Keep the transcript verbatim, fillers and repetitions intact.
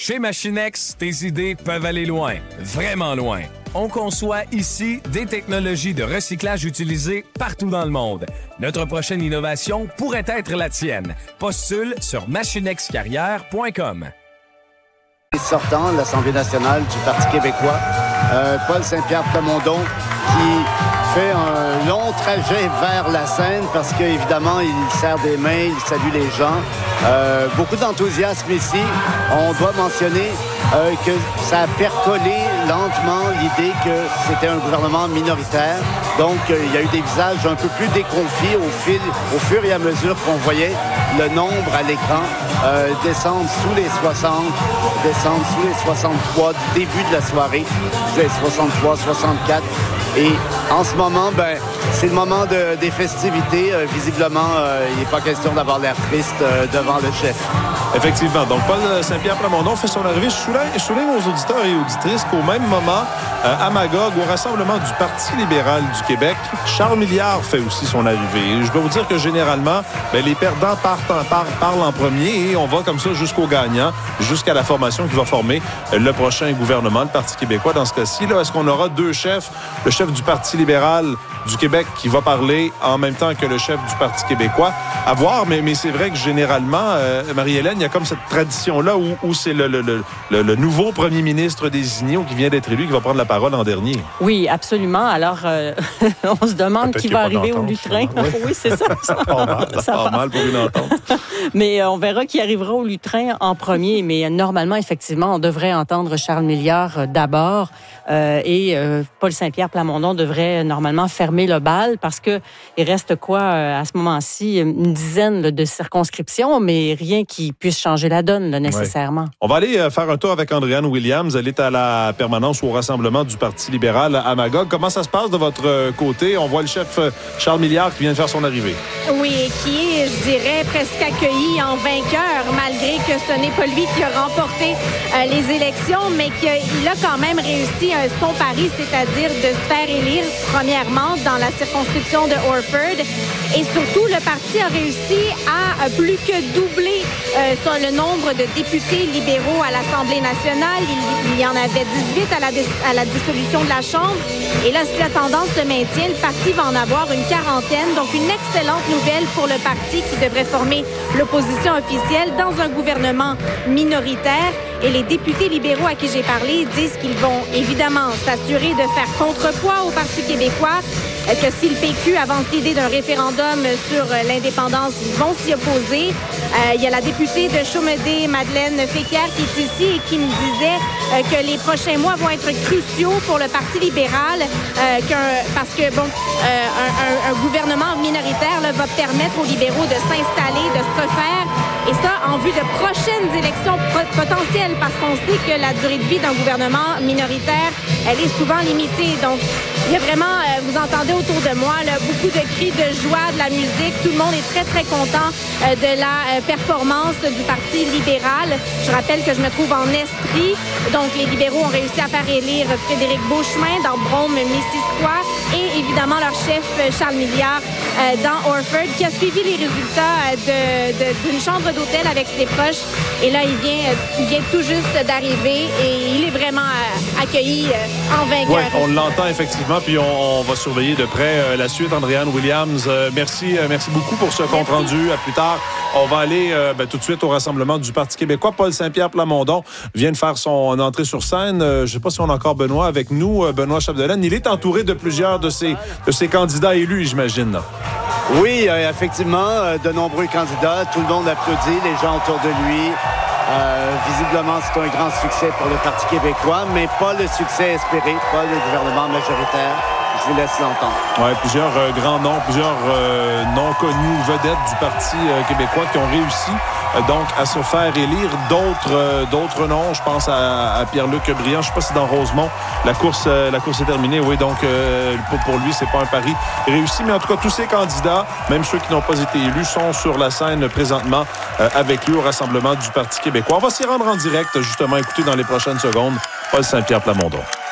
Chez Machinex, tes idées peuvent aller loin, vraiment loin. On conçoit ici des technologies de recyclage utilisées partout dans le monde. Notre prochaine innovation pourrait être la tienne. Postule sur machinexcarrière point com. Sortant de l'Assemblée nationale du Parti québécois, euh, Paul Saint-Pierre Plamondon, qui fait un long trajet vers la scène parce qu'évidemment, il serre des mains, il salue les gens. Euh, beaucoup d'enthousiasme ici. On doit mentionner euh, que ça a percolé lentement l'idée que c'était un gouvernement minoritaire. Donc, euh, il y a eu des visages un peu plus déconfits au, fil, au fur et à mesure qu'on voyait le nombre à l'écran euh, descendre sous les soixante, descendre sous les soixante-trois du début de la soirée, sous les soixante-trois, soixante-quatre. Et en ce moment, ben, c'est le moment de, des festivités. Euh, visiblement, euh, il n'est pas question d'avoir l'air triste euh, devant le chef. Effectivement. Donc, Paul Saint-Pierre Plamondon fait son arrivée. Je souligne, je souligne aux auditeurs et auditrices qu'au même moment, euh, à Magog, au rassemblement du Parti libéral du Québec, Charles Milliard fait aussi son arrivée. Et je dois vous dire que généralement, ben, les perdants partent en, par, parlent en premier et on va comme ça jusqu'au gagnant, jusqu'à la formation qui va former euh, le prochain gouvernement, le Parti québécois. Dans ce cas-ci, là, est-ce qu'on aura deux chefs? Le chef du Parti libéral du Québec qui va parler en même temps que le chef du Parti québécois. À voir, mais, mais c'est vrai que généralement, euh, Marie-Hélène, il y a comme cette tradition-là où, où c'est le, le, le, le nouveau premier ministre désigné ou qui vient d'être élu qui va prendre la parole en dernier. Oui, absolument. Alors, euh, on se demande qui va arriver au lutrin. Oui, oui c'est ça. Ça part mal, ça part mal pour une entente. Mais euh, on verra qui arrivera au lutrin en premier. Mais normalement, effectivement, on devrait entendre Charles Milliard euh, d'abord euh, et euh, Paul Saint-Pierre Plamondon devrait normalement fermer le bal parce que il reste quoi euh, à ce moment-ci une dizaine là, de circonscriptions, mais rien qui puisse changer la donne là, nécessairement. Ouais. On va aller euh, faire un tour avec Andréane Williams. Elle est à la permanence ou au rassemblement du Parti libéral à Magog. Comment ça se passe de votre côté? On voit le chef Charles Milliard qui vient de faire son arrivée. Oui, et qui est, je dirais, presque accueilli en vainqueur, malgré que ce n'est pas lui qui a remporté euh, les élections, mais qu'il a quand même réussi euh, son pari, c'est-à-dire de se faire élire premièrement dans la circonscription de Orford. Et surtout, le parti a réussi à euh, plus que doubler euh, son, le nombre de députés libéraux à l'Assemblée nationale. Il, il y en avait dix-huit à la, à la dissolution de la Chambre. Et là, si la tendance se maintient, le parti va en avoir une quarantaine. Donc, une excellente nouvelle pour le parti qui devrait former l'opposition officielle dans un gouvernement minoritaire. Et les députés libéraux à qui j'ai parlé disent qu'ils vont évidemment s'assurer de faire contrepoids au Parti québécois, que si le P Q avance l'idée d'un référendum sur l'indépendance, ils vont s'y opposer. Euh, il y a la députée de Chaumédé, Madeleine Féquière, qui est ici et qui me disait euh, que les prochains mois vont être cruciaux pour le Parti libéral, euh, qu'un, parce que bon, euh, un, un, un gouvernement minoritaire là, va permettre aux libéraux de s'installer, de se refaire. Et ça, en vue de prochaines élections potentielles, parce qu'on sait que la durée de vie d'un gouvernement minoritaire, elle est souvent limitée. Donc, il y a vraiment, euh, vous entendez autour de moi, là, beaucoup de cris de joie, de la musique. Tout le monde est très, très content euh, de la euh, performance du Parti libéral. Je rappelle que je me trouve en Estrie. Donc, les libéraux ont réussi à faire élire Frédéric Beauchemin dans Brome-Missisquoi et évidemment leur chef Charles Milliard euh, dans Orford, qui a suivi les résultats euh, de, de, d'une chambre d'hôtel avec ses proches. Et là, il vient, il vient tout juste d'arriver et il est vraiment euh, accueilli euh, en vainqueur. Oui, on l'entend effectivement, puis on, on va surveiller de près euh, la suite. Andréane Williams, euh, merci, euh, merci beaucoup pour ce compte-rendu. À plus tard. On va aller euh, ben, tout de suite au rassemblement du Parti québécois. Paul Saint-Pierre Plamondon vient de faire son entrée sur scène. Euh, je ne sais pas si on a encore Benoît avec nous, euh, Benoît Chapdelaine. Il est entouré de plusieurs de ses, de ses candidats élus, j'imagine. Là. Oui, euh, effectivement, euh, de nombreux candidats. Tout le monde applaudit, les gens autour de lui. Euh, visiblement, c'est un grand succès pour le Parti québécois, mais pas le succès espéré, pas le gouvernement majoritaire. Je vous laisse l'entendre. Oui, plusieurs euh, grands noms, plusieurs euh, noms connus, vedettes du Parti euh, québécois qui ont réussi euh, donc à se faire élire. D'autres, euh, d'autres noms, je pense à, à Pierre-Luc Briand. Je ne sais pas si dans Rosemont, la course, euh, la course est terminée. Oui, donc euh, pour, pour lui, c'est pas un pari réussi. Mais en tout cas, tous ces candidats, même ceux qui n'ont pas été élus, sont sur la scène présentement euh, avec lui au rassemblement du Parti québécois. On va s'y rendre en direct, justement, écouter dans les prochaines secondes Paul Saint-Pierre Plamondon.